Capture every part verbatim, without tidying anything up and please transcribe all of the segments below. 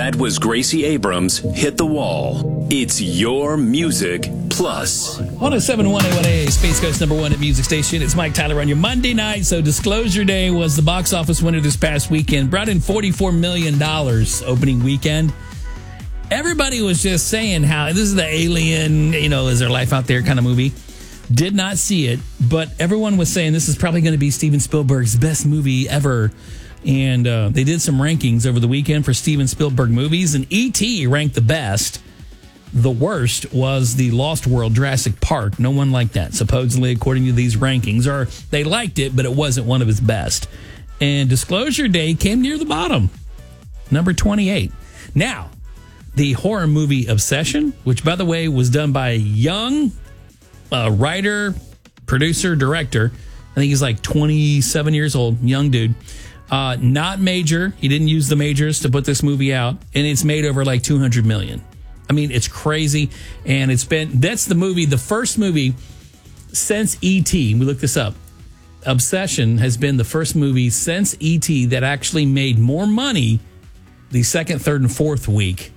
That was Gracie Abrams' Hit the Wall. It's your music plus. one oh seven point one A one A, Space Coast number one at Music Station. It's Mike Tyler on your Monday night. So Disclosure Day was the box office winner this past weekend. Brought in forty-four million dollars opening weekend. Everybody was just saying how this is the alien, you know, is there life out there kind of movie. Did not see it, but everyone was saying this is probably going to be Steven Spielberg's best movie ever. And uh, they did some rankings over the weekend for Steven Spielberg movies, and E T ranked the best. The worst was the Lost World Jurassic Park. No one liked that, supposedly, according to these rankings. Or they liked it, but it wasn't one of his best. And Disclosure Day came near the bottom, number twenty-eight. Now, the horror movie Obsession, which, by the way, was done by a young uh, writer, producer, director. I think he's like twenty-seven years old, young dude. Uh, not major. He didn't use the majors to put this movie out, and it's made over like two hundred million. I mean, it's crazy, and it's been that's the movie, the first movie since E T. We looked this up. Obsession has been the first movie since E T that actually made more money the second, third, and fourth week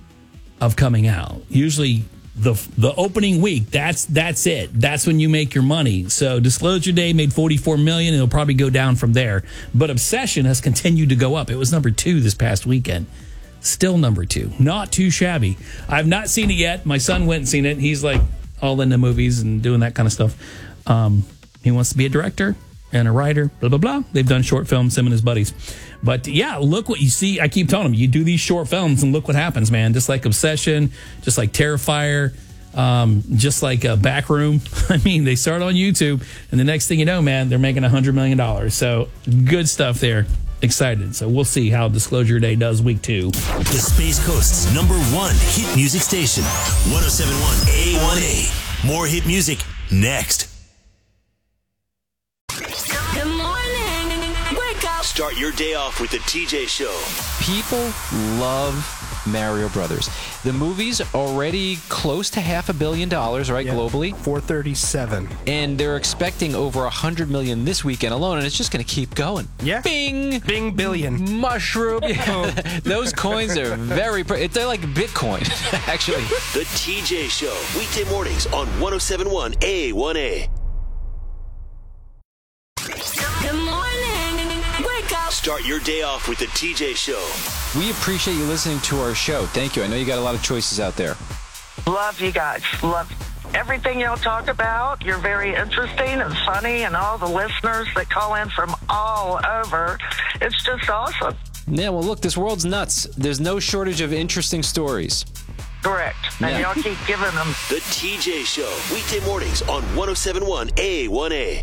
of coming out. Usually, the the opening week, that's that's it. That's when you make your money. So Disclosure Day made forty-four million dollars. It'll probably go down from there. But Obsession has continued to go up. It was number two this past weekend. Still number two. Not too shabby. I've not seen it yet. My son went and seen it. He's like all into movies and doing that kind of stuff. Um, he wants to be a director and a writer, blah, blah, blah. They've done short films, him and his buddies. But yeah, look what you see. I keep telling them, you do these short films and look what happens, man. Just like Obsession, just like Terrifier, um, just like uh, Backroom. I mean, they start on YouTube, and the next thing you know, man, they're making one hundred million dollars. So good stuff there. Excited. So we'll see how Disclosure Day does week two. The Space Coast's number one hit music station, one oh seven point one A one A. More hit music next. Good morning. Wake up. Start your day off with the T J Show. People love Mario Brothers. The movie's already close to half a billion dollars, right, yeah, globally? four thirty-seven. And they're expecting over one hundred million this weekend alone, and it's just going to keep going. Yeah. Bing! Bing billion. Mushroom. Yeah. Those coins are very... Pre- they're like Bitcoin, actually. The T J Show, weekday mornings on one oh seven point one A one A. Good morning. Wake up. Start your day off with the T J Show. We appreciate you listening to our show. Thank you. I know you got a lot of choices out there. Love you guys. Love everything y'all talk about. You're very interesting and funny, and all the listeners that call in from all over. It's just awesome. Yeah, well, look, this world's nuts. There's no shortage of interesting stories. Correct. And Yeah. y'all keep giving them. The T J Show, weekday mornings on one oh seven point one A one A.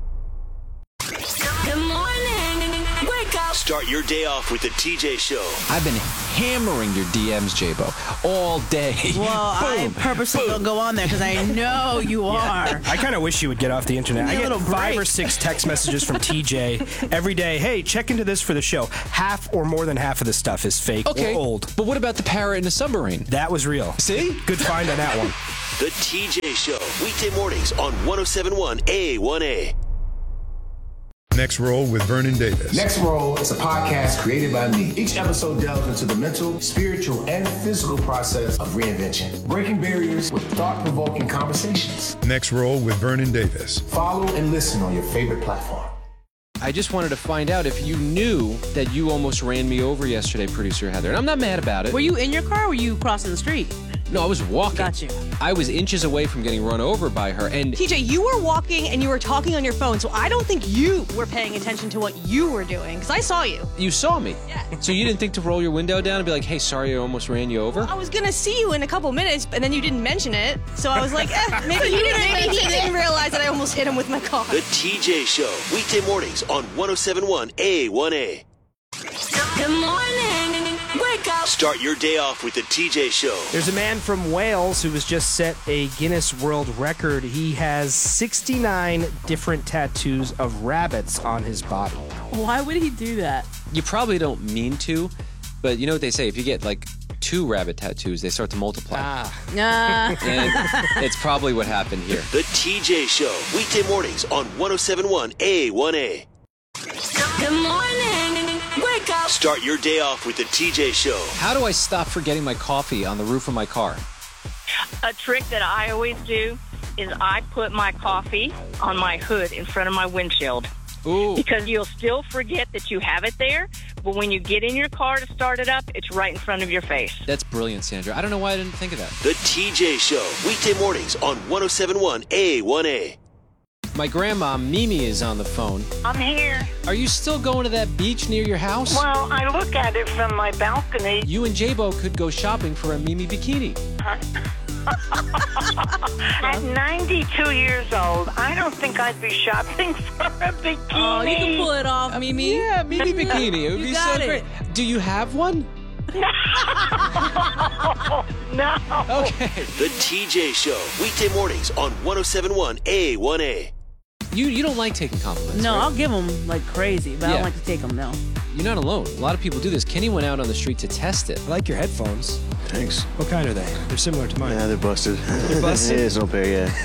Good morning. Wake up. Start your day off with the T J Show. I've been hammering your D Ms, J-Bo, all day. Well, I purposely don't go on there because I know you are. I kind of wish you would get off the internet. Give me I a get little five break. or six text messages from T J every day. Hey, check into this for the show. Half or more than half of the stuff is fake Okay, or old. but what about the parrot in the submarine? That was real. See? Good find on that one. The T J Show, weekday mornings on one oh seven point one A one A. Next Roll with Vernon Davis. Next Roll is a podcast created by me. Each episode delves into the mental, spiritual, and physical process of reinvention, breaking barriers with thought-provoking conversations. Next Roll with Vernon Davis. Follow and listen on your favorite platform. I just wanted to find out if you knew that you almost ran me over yesterday, producer Heather. And I'm not mad about it. Were you in your car or were you crossing the street? No, I was walking. Got you. I was inches away from getting run over by her, and T J, you were walking and you were talking on your phone, so I don't think you were paying attention to what you were doing, because I saw you. you saw me. Yeah. So you didn't think to roll your window down and be like, hey, sorry I almost ran you over? I was gonna see you in a couple minutes, and then you didn't mention it, so I was like, eh, maybe, you didn't, maybe he didn't realize that I almost hit him with my car. The T J Show, weekday mornings on one oh seven point one A one A. Good morning. Wake up. Start your day off with the T J Show. There's a man from Wales who has just set a Guinness World Record. He has sixty-nine different tattoos of rabbits on his body. Why would he do that? You probably don't mean to, but you know what they say, if you get like two rabbit tattoos, they start to multiply. Ah. Nah. And it's probably what happened here. The T J Show, weekday mornings on one oh seven point one A one A. Good morning. Wake up. up. Start your day off with the T J Show. How do I stop forgetting my coffee on the roof of my car? A trick that I always do is I put my coffee on my hood in front of my windshield. Ooh. Because you'll still forget that you have it there, but when you get in your car to start it up, it's right in front of your face. That's brilliant, Sandra. I don't know why I didn't think of that. The T J Show, weekday mornings on one oh seven point one A one A. My grandma, Mimi, is on the phone. I'm here. Are you still going to that beach near your house? Well, I look at it from my balcony. You and J-Bo could go shopping for a Mimi bikini. At ninety-two years old, I don't think I'd be shopping for a bikini. Oh, you can pull it off, Mimi. Yeah, Mimi bikini. It would You be got so it. great. Do you have one? No. Okay. The T J Show, weekday mornings on one oh seven point one A one A. You you don't like taking compliments, No, right? I'll give them like crazy, but I Yeah. don't like to take them, no. You're not alone. A lot of people do this. Kenny went out on the street to test it. I like your headphones. Thanks. What kind are they? They're similar to mine. Yeah, they're busted. They're busted? Yeah, it's no pair yet.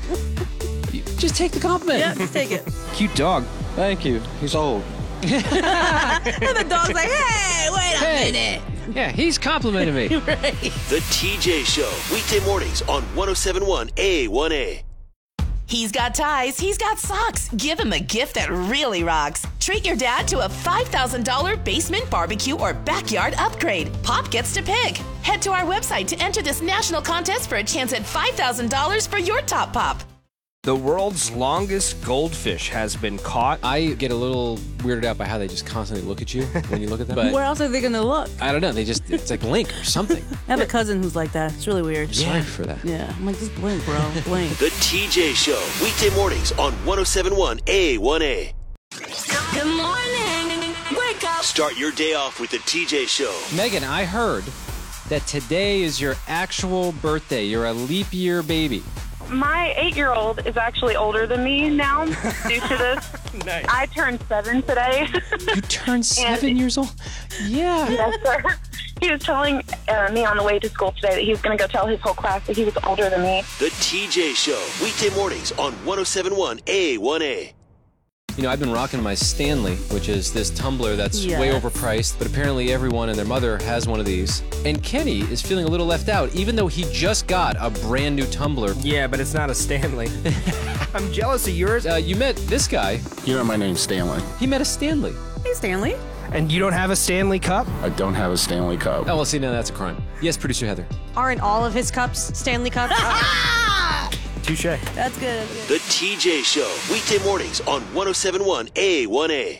Just take the compliment. Yeah, just take it. Cute dog. Thank you. He's old. And the dog's like, hey, wait a Hey. minute. Yeah, he's complimenting me. Right. The T J Show, weekday mornings on one oh seven point one A one A. He's got ties, he's got socks. Give him a gift that really rocks. Treat your dad to a five thousand dollars basement barbecue or backyard upgrade. Pop gets to pick. Head to our website to enter this national contest for a chance at five thousand dollars for your top pop. The world's longest goldfish has been caught. I get a little weirded out by how they just constantly look at you when you look at them. But Where else are they going to look? I don't know. They just, it's like blink or something. I have a cousin who's like that. It's really weird. Sorry for that. Yeah, I'm like, just blink, bro. Blink. The T J Show, weekday mornings on one oh seven point one A one A. Good morning. Wake up. Start your day off with the T J Show. Megan, I heard that today is your actual birthday. You're a leap year baby. My eight-year-old is actually older than me now due to this. Nice. I turned seven today. You turned seven years old? Yeah. Yes, sir. He was telling uh, me on the way to school today that he was going to go tell his whole class that he was older than me. The T J Show, weekday mornings on one oh seven point one A one A. You know, I've been rocking my Stanley, which is this tumbler that's Yes. way overpriced, but apparently everyone and their mother has one of these. And Kenny is feeling a little left out, even though he just got a brand new tumbler. Yeah, but it's not a Stanley. I'm jealous of yours. Uh, you met this guy. You know my name's Stanley. He met a Stanley. Hey, Stanley. And you don't have a Stanley Cup? I don't have a Stanley Cup. Oh, well, see, now that's a crime. Yes, producer Heather. Aren't all of his cups Stanley cups? Touche. That's good. That's good. The T J Show, weekday mornings on one oh seven point one A one A.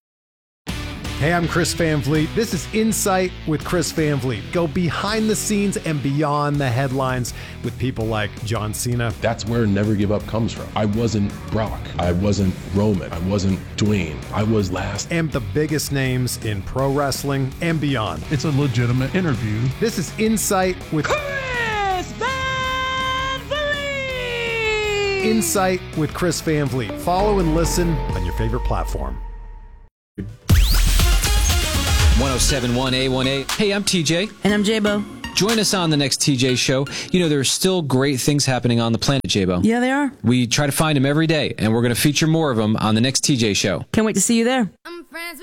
Hey, I'm Chris Van Vliet. This is Insight with Chris Van Vliet. Go behind the scenes and beyond the headlines with people like John Cena. That's where Never Give Up comes from. I wasn't Brock. I wasn't Roman. I wasn't Dwayne. I was last. And the biggest names in pro wrestling and beyond. It's a legitimate interview. This is Insight with Chris Van Vliet! Insight with Chris Van Vliet. Follow and listen on your favorite platform. one oh seven point one A one A. Hey, I'm T J. And I'm J-Bo. Join us on the next T J Show. You know, there are still great things happening on the planet, J-Bo. Yeah, they are. We try to find them every day, and we're going to feature more of them on the next T J Show. Can't wait to see you there. I'm friends with